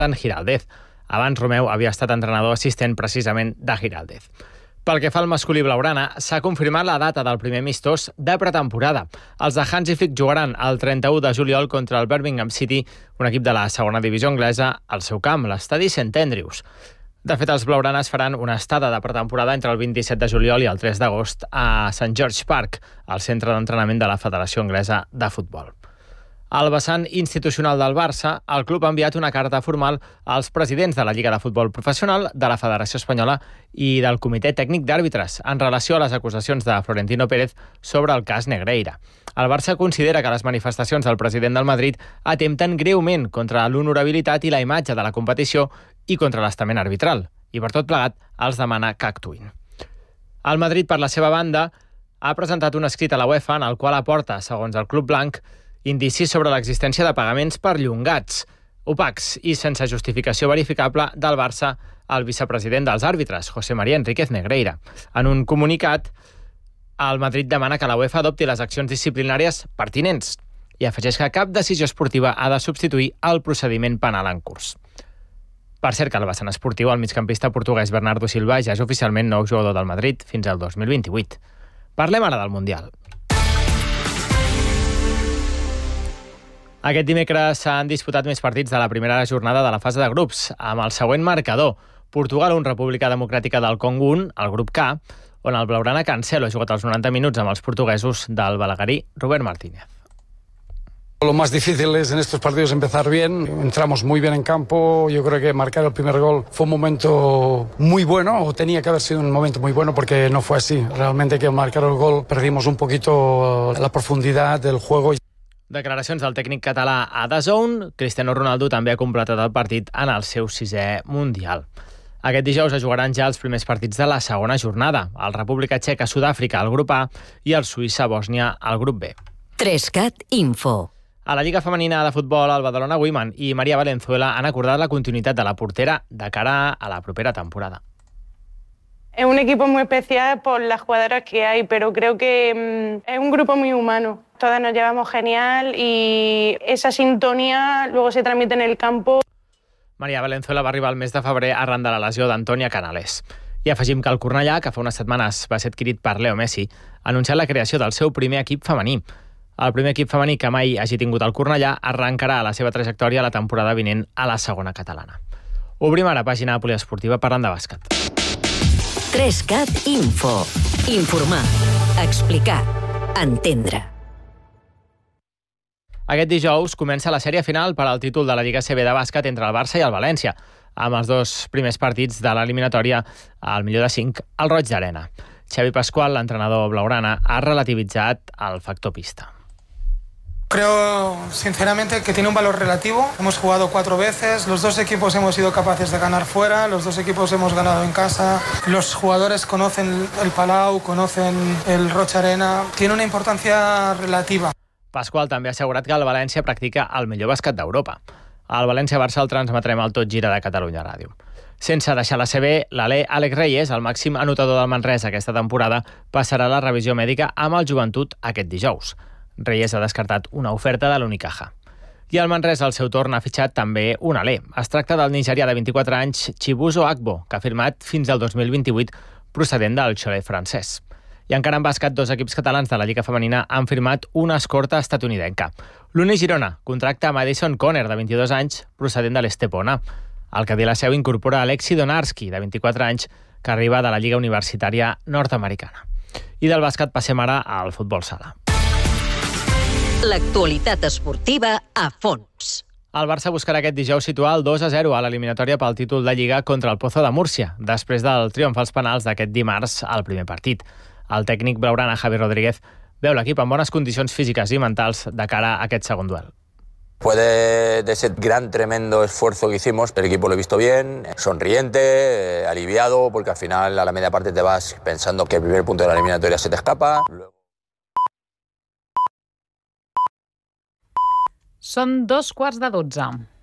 en Giraldez. Abans Romeu havia estat entrenador assistent precisament de Giraldez. Pel que fa al masculí blaugrana, s'ha confirmat la data del primer amistós de pretemporada. Els de Hansi Flick jugaran el 31 de juliol contra el Birmingham City, un equip de la segona divisió anglesa, al seu camp, l'estadi St Andrews. De fet, els blaugranes faran una estada de pretemporada entre el 27 de juliol i el 3 d'agost a St George Park, al centre d'entrenament de la Federació Anglesa de Futbol. Al vessant institucional del Barça, el club ha enviat una carta formal als presidents de la Lliga de Futbol Professional, de la Federació Espanyola i del Comitè Tècnic d'Àrbitres en relació a les acusacions de Florentino Pérez sobre el cas Negreira. El Barça considera que les manifestacions del president del Madrid atempten greument contra l'honorabilitat i la imatge de la competició i contra l'estament arbitral, i per tot plegat els demana que actuïn. El Madrid, per la seva banda, ha presentat un escrit a la UEFA en el qual aporta, segons el club blanc, indicis sobre l'existència de pagaments perllongats, opacs i sense justificació verificable del Barça al vicepresident dels àrbitres, José María Enríquez Negreira. En un comunicat, el Madrid demana que la UEFA adopti les accions disciplinàries pertinents i afegeix que cap decisió esportiva ha de substituir el procediment penal en curs. Per cert, que al vessant esportiu, el migcampista portuguès Bernardo Silva ja és oficialment nou jugador del Madrid fins al 2028. Parlem ara del Mundial. Aquest dimecres s'han disputat més partits de la primera jornada de la fase de grups, amb el següent marcador: Portugal 1, República Democràtica del Congo 1, el grup K, on el blaugrana Cancelo ha jugat els 90 minuts amb els portuguesos del balaguerí Robert Martínez. Lo más difícil es en estos partidos empezar bien, entramos muy bien en campo, yo creo que marcar el primer gol fue un momento muy bueno, o tenía que haber sido un momento muy bueno porque no fue así, realmente que marcar el gol perdimos un poquito la profundidad del juego. Declaracions del tècnic català a DAZN. Cristiano Ronaldo també ha completat el partit en el seu 6è Mundial. Aquest dijous es jugaran ja els primers partits de la segona jornada. El República Txeca, Sud-àfrica, al grup A, i el Suïssa-Bòsnia, al grup B. 3CAT Info. A la Lliga Femenina de Futbol, el Badalona Women i Maria Valenzuela han acordat la continuïtat de la portera de cara a la propera temporada. Es un equipo muy especial por las jugadoras que hay, pero creo que es un grupo muy humano. Todas nos llevamos genial y esa sintonía luego se transmite en el campo. Maria Valenzuela va arribar el mes de febrer arran de la lesió d'Antònia Canales. I afegim que el Cornellà, que fa unes setmanes va ser adquirit per Leo Messi, ha anunciat la creació del seu primer equip femení. El primer equip femení que mai hagi tingut el Cornellà arrencarà la seva trajectòria la temporada vinent a la segona catalana. Obrim ara pàgina poliesportiva parlant de bàsquet. 3CAT Info. Informar, explicar, entendre. Aquest dijous comença la sèrie final per al títol de la Lliga CB de bàsquet entre el Barça i el València, amb els dos primers partits de l'eliminatòria al millor de 5 al Roig d'Arena. Xavi Pascual, l'entrenador blaugrana, ha relativitzat el factor pista. Creo sinceramente que tiene un valor relativo. Hemos jugado 4 veces, los dos equipos hemos sido capaces de ganar fuera, los dos equipos hemos ganado en casa, los jugadores conocen el Palau, conocen el Roig Arena, tiene una importancia relativa. Pasqual també ha assegurat que el València practica el millor bàsquet d'Europa. El València-Barça el transmetrem al Tot Gira de Catalunya Ràdio. Sense deixar la CB, l'alè Àlex Reyes, el màxim anotador del Manresa aquesta temporada, passarà la revisió mèdica amb el Joventut aquest dijous. Reyes ha descartat una oferta de l'Unicaja. I el Manresa, al seu torn, ha fitxat també un alè. Es tracta del nigerià de 24 anys, Chibuzo Agbo, que ha firmat fins al 2028 procedent del Cholet francès. I encara en bàsquet, 2 equips catalans de la Lliga Femenina han firmat una escorta estatunidenca. L'Uni Girona contracta a Madison Conner, de 22 anys, procedent de l'Estepona. El Cadí la Seu incorpora Alexi Donarski, de 24 anys, que arriba de la Lliga Universitària Nord-Americana. I del bàsquet passem ara al futbol sala. L'actualitat esportiva a fons. El Barça buscarà aquest dijous situar el 2-0 a l'eliminatòria pel títol de Lliga contra el Pozo de Múrcia, després del triomf als penals d'aquest dimarts al primer partit. El tècnic blaugrana Javi Rodríguez veu l'equip en bones condicions físiques i mentals de cara a aquest segon duel. Después de ese gran, tremendo esfuerzo que hicimos, el equipo lo he visto bien, sonriente, aliviado, porque al final a la media parte te vas pensando que el primer punto de la eliminatoria se te escapa. Són 2:15.